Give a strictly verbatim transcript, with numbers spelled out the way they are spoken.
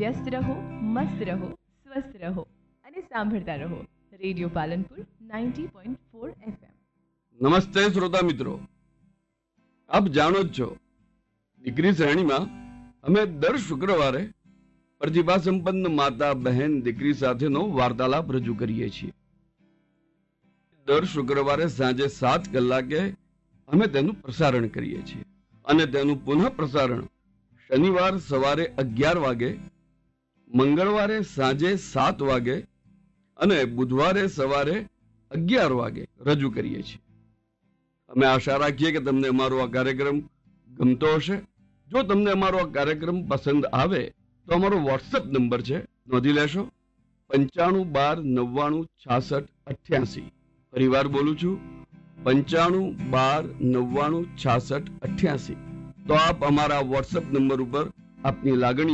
વ્યસ્ત રહો, મસ્ત રહો, સ્વસ્થ રહો અને સાંભળતા રહો radio Palanpur ninety point four FM. નમસ્તે શ્રોતા મિત્રો, આપ જાણો જ છો દીકરી શ્રેણીમાં અમે દર શુક્રવારે પ્રતિભા સંપન્ન માતા બહેન દીકરી સાથેનો વાર્તાલાપ રજૂ કરીએ છીએ. દર શુક્રવારે સાંજે સાત કલાકે અમે તેનું પ્રસારણ કરીએ છીએ અને તેનું પુનઃ પ્રસારણ શનિવાર સવારે અગિયાર વાગે, મંગળવારે સાંજે સાત વાગે અને બુધવારે સવારે અગિયાર વાગે રજૂ કરીએ છીએ. અમે આશા રાખીએ કે તમને અમારો આ કાર્યક્રમ ગમતો હશે. જો તમને અમારો આ કાર્યક્રમ પસંદ આવે તો અમારો વોટ્સએપ નંબર છે, નોંધી લેશો, પંચાણું બાર નવ્વાણું છાસઠ અઠ્યાસી. ફરીવાર બોલું છું, પંચાણું બાર નવ્વાણું છાસઠ અઠ્યાસી. તો આપ અમારા વોટ્સએપ નંબર ઉપર આપની લાગણી